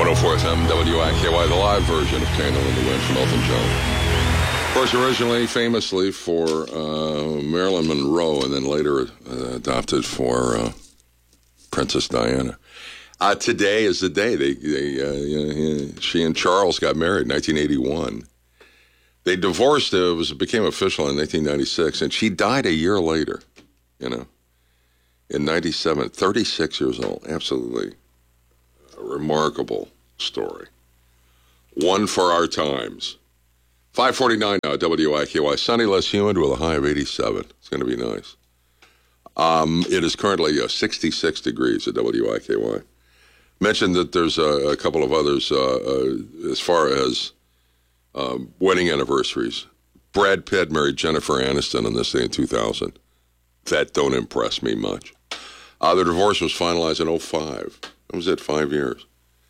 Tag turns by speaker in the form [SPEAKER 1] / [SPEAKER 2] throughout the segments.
[SPEAKER 1] 104 FM, WIKY, the live version of Candle in the Wind from Elton John. Of course, originally, famously for Marilyn Monroe, and then later adopted for Princess Diana. Today is the day she and Charles got married in 1981. They divorced. It became official in 1996, and she died a year later, in 97, 36 years old. Absolutely a remarkable story. One for our times. 5:49 now at WIKY. Sunny, less humid with a high of 87. It's going to be nice. It is currently 66 degrees at WIKY. Mentioned that there's a couple of others as far as wedding anniversaries. Brad Pitt married Jennifer Aniston on this day in 2000. That don't impress me much. Their divorce was finalized in 2005. That was it, 5 years.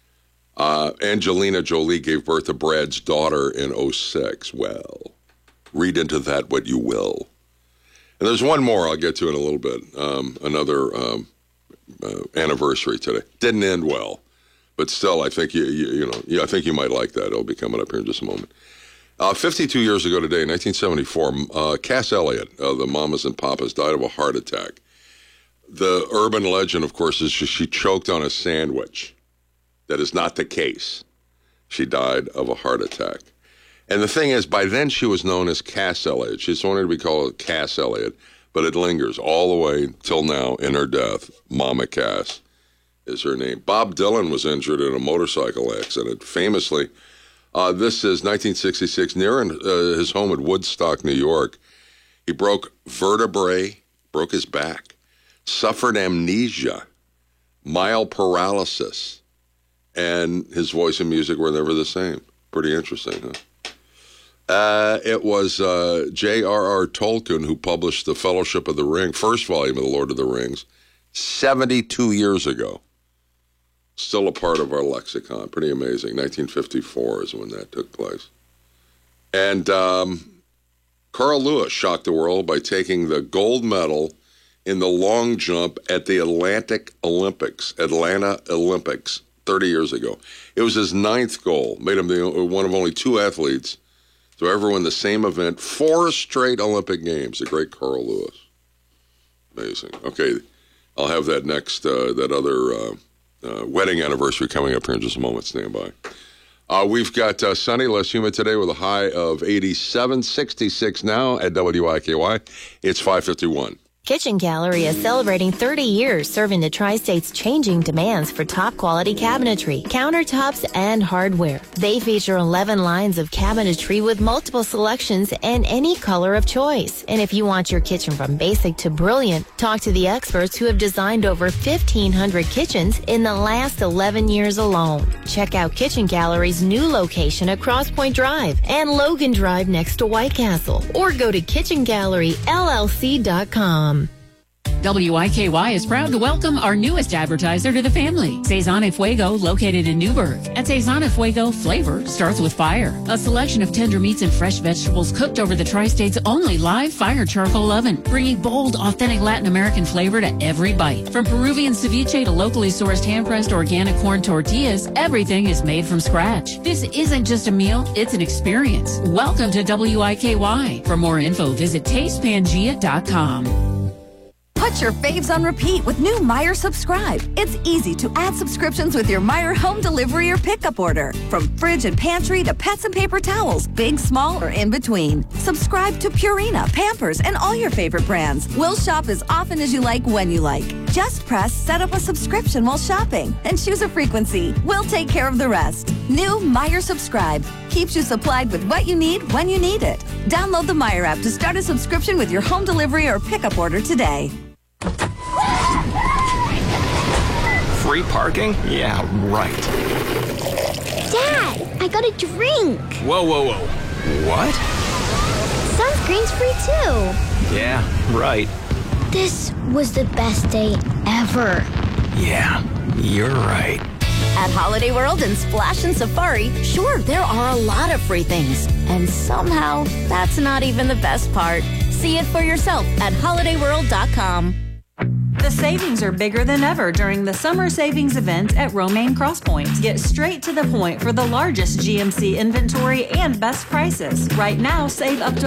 [SPEAKER 1] Angelina Jolie gave birth to Brad's daughter in 2006. Well, read into that what you will. And there's one more I'll get to in a little bit. Another anniversary today. Didn't end well, but still, I think I think you might like that. It'll be coming up here in just a moment. 52 years ago today, 1974, Cass Elliot, the Mamas and Papas, died of a heart attack. The urban legend, of course, is she choked on a sandwich. That is not the case. She died of a heart attack. And the thing is, by then she was known as Cass Elliot. She's wanted to be called Cass Elliot, but it lingers all the way till now in her death. Mama Cass is her name. Bob Dylan was injured in a motorcycle accident. Famously, this is 1966, near his home at Woodstock, New York. He broke vertebrae, broke his back, suffered amnesia, mild paralysis, and his voice and music were never the same. Pretty interesting, huh? It was J.R.R. Tolkien who published The Fellowship of the Ring, first volume of The Lord of the Rings, 72 years ago. Still a part of our lexicon. Pretty amazing. 1954 is when that took place. And Carl Lewis shocked the world by taking the gold medal in the long jump at the Atlanta Olympics 30 years ago. It was his 9th goal. Made him one of only 2 athletes to ever win the same event 4 straight Olympic Games. The great Carl Lewis. Amazing. Okay, I'll have that next, that other wedding anniversary coming up here in just a moment. Stand by. We've got sunny, less humid today with a high of 87, 66 now at WIKY. It's 5:51.
[SPEAKER 2] Kitchen Gallery is celebrating 30 years serving the Tri-State's changing demands for top-quality cabinetry, countertops, and hardware. They feature 11 lines of cabinetry with multiple selections and any color of choice. And if you want your kitchen from basic to brilliant, talk to the experts who have designed over 1,500 kitchens in the last 11 years alone. Check out Kitchen Gallery's new location at Cross Point Drive and Logan Drive next to White Castle. Or go to kitchengalleryllc.com.
[SPEAKER 3] WIKY is proud to welcome our newest advertiser to the family, Cezanne y Fuego, located in Newburgh. At Cezanne y Fuego, flavor starts with fire. A selection of tender meats and fresh vegetables cooked over the Tri-State's only live fire charcoal oven, bringing bold, authentic Latin American flavor to every bite. From Peruvian ceviche to locally sourced hand-pressed organic corn tortillas, everything is made from scratch. This isn't just a meal, it's an experience. Welcome to WIKY. For more info, visit tastepangea.com.
[SPEAKER 4] Put your faves on repeat with new Meijer Subscribe. It's easy to add subscriptions with your Meijer home delivery or pickup order. From fridge and pantry to pets and paper towels, big, small, or in between. Subscribe to Purina, Pampers, and all your favorite brands. We'll shop as often as you like when you like. Just press set up a subscription while shopping and choose a frequency. We'll take care of the rest. New Meijer Subscribe keeps you supplied with what you need when you need it. Download the Meijer app to start a subscription with your home delivery or pickup order today.
[SPEAKER 5] Free parking? Yeah, right.
[SPEAKER 6] Dad, I got a drink.
[SPEAKER 5] Whoa. What?
[SPEAKER 6] Sunscreen's free too.
[SPEAKER 5] Yeah, right.
[SPEAKER 6] This was the best day ever.
[SPEAKER 5] Yeah, you're right.
[SPEAKER 4] At Holiday World and Splash and Safari, sure, there are a lot of free things. And somehow, that's not even the best part. See it for yourself at holidayworld.com.
[SPEAKER 7] The savings are bigger than ever during the summer savings event at Romaine Crosspoint. Get straight to the point for the largest GMC inventory and best prices. Right now, save up to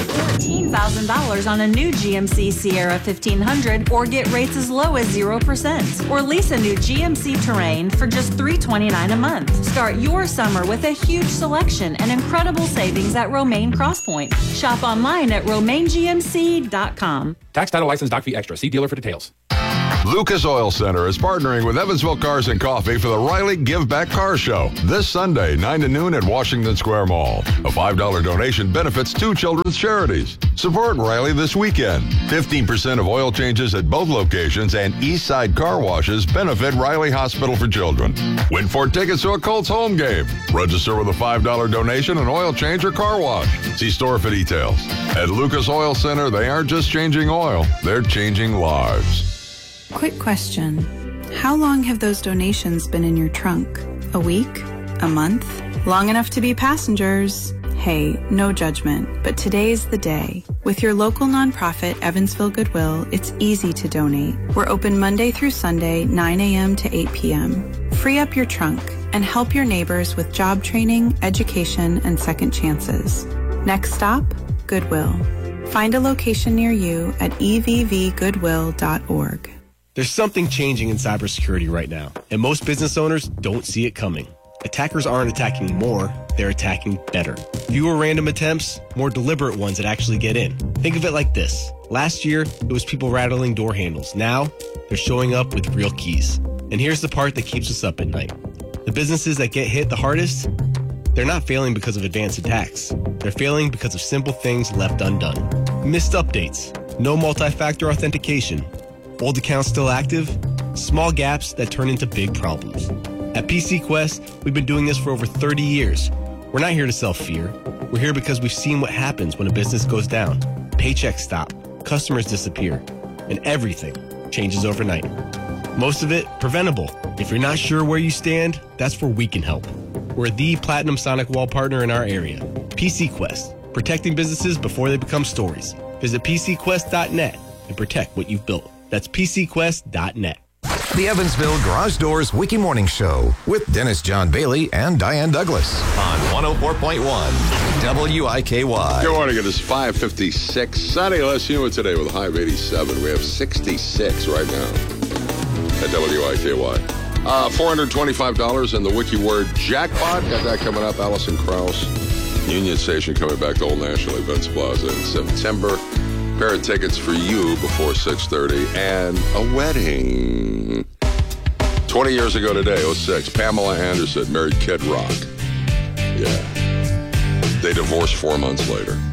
[SPEAKER 7] $14,000 on a new GMC Sierra 1500 or get rates as low as 0%. Or lease a new GMC Terrain for just $329 a month. Start your summer with a huge selection and incredible savings at Romaine Crosspoint. Shop online at RomaineGMC.com.
[SPEAKER 8] Tax, title, license, doc fee extra. See dealer for details.
[SPEAKER 1] Lucas Oil Center is partnering with Evansville Cars and Coffee for the Riley Give Back Car Show this Sunday, 9 to noon at Washington Square Mall. A $5 donation benefits 2 children's charities. Support Riley this weekend. 15% of oil changes at both locations and Eastside Car Washes benefit Riley Hospital for Children. Win 4 tickets to a Colts home game. Register with a $5 donation, an oil change, or car wash. See store for details. At Lucas Oil Center, they aren't just changing oil, they're changing lives.
[SPEAKER 9] Quick question. How long have those donations been in your trunk? A week? A month? Long enough to be passengers? Hey, no judgment, but today's the day. With your local nonprofit, Evansville Goodwill, it's easy to donate. We're open Monday through Sunday, 9 a.m. to 8 p.m. Free up your trunk and help your neighbors with job training, education, and second chances. Next stop, Goodwill. Find a location near you at evvgoodwill.org.
[SPEAKER 10] There's something changing in cybersecurity right now, and most business owners don't see it coming. Attackers aren't attacking more, they're attacking better. Fewer random attempts, more deliberate ones that actually get in. Think of it like this. Last year, it was people rattling door handles. Now, they're showing up with real keys. And here's the part that keeps us up at night. The businesses that get hit the hardest, they're not failing because of advanced attacks. They're failing because of simple things left undone. Missed updates, no multi-factor authentication, old accounts still active, small gaps that turn into big problems. At PC Quest, we've been doing this for over 30 years. We're not here to sell fear. We're here because we've seen what happens when a business goes down. Paychecks stop, customers disappear, and everything changes overnight. Most of it preventable. If you're not sure where you stand, that's where we can help. We're the Platinum Sonic Wall partner in our area. PC Quest, protecting businesses before they become stories. Visit PCQuest.net and protect what you've built. That's PCQuest.net.
[SPEAKER 11] The Evansville Garage Doors Wiki Morning Show with Dennis John Bailey and Diane Douglas on 104.1 WIKY.
[SPEAKER 1] Good morning. It is 5:56. Sunny, less humid today with a high of 87. We have 66 right now at WIKY. $425 in the Wiki Word jackpot. Got that coming up. Allison Krauss, Union Station, coming back to Old National Events Plaza in September. Pair of tickets for you before 6:30 and a wedding. 20 years ago today, 06, Pamela Anderson married Kid Rock. Yeah. They divorced 4 months later.